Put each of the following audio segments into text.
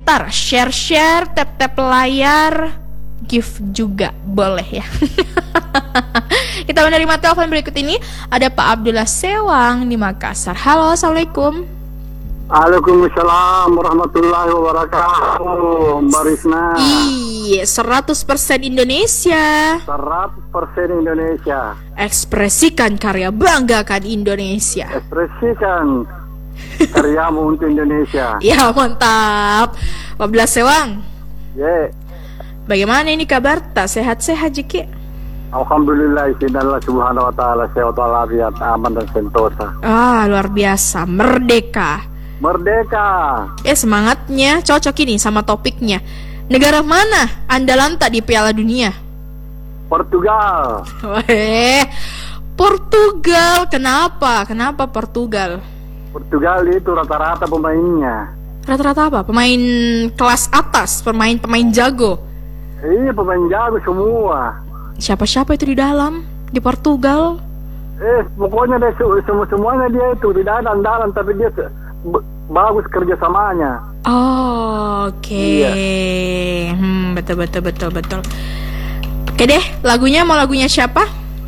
komentar, share-share, tap-tap layar, gift juga boleh ya. Kita menerima telepon berikut ini. Ada Pak Abdullah Sewang di Makassar. Halo, assalamualaikum. Waalaikumsalam warahmatullahi wabarakatuh, Mbak Risna. Iya, 100% Indonesia. 100% Indonesia. Ekspresikan karya, banggakan Indonesia. Ekspresikan karyamu untuk Indonesia. Ya, mantap. Pak Abdullah Sewang, Ye. bagaimana ini kabar? Tak sehat-sehat Jiki? Alhamdulillah, Allah subhanahu wa ta'ala, sehat walafiat, aman dan sentosa. Luar biasa, merdeka. Merdeka. Semangatnya cocok ini sama topiknya. Negara mana andalan tak di Piala Dunia? Portugal. Portugal. Kenapa? Kenapa Portugal? Portugal itu rata-rata pemainnya. Rata-rata apa? Pemain kelas atas, pemain jago. Iya, pemain jago semua. Siapa-siapa itu di dalam di Portugal? Pokoknya deh semuanya dia itu tidak ada andalan, tapi dia bagus kerjasamanya. Oke. Iya. Betul. Oke deh, lagunya mau lagunya siapa?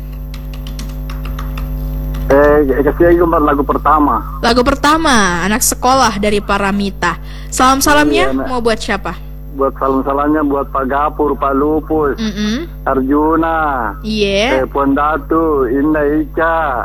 Kasih lagu pertama. Lagu pertama, anak sekolah dari Paramita. Salam-salamnya Iya, mau buat siapa? Buat salam-salamnya buat Pak Gapur, Pak Lupus, Arjuna, Puan Datu, Indah Ica,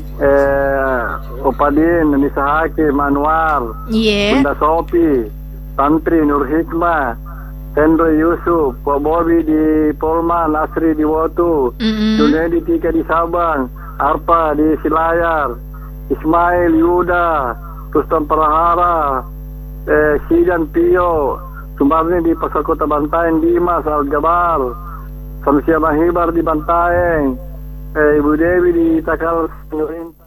Opadin, Nisa Hakim, Anwar, Bunda Sopi, Santri Nur Hikmah, Hendro Yusuf, Pak Bobi di Polman, Asri di Wotu, Junedi Tika di Sabang, Arpa di Silayar, Ismail Yuda, Rustam Prahara, Sidan Pio, Sumarni di Pasar Kota Bantaeng, Dimas Al-Jabar, Samsia Mahibar di Bantaeng, Ibu Dewi di Takal Nurin.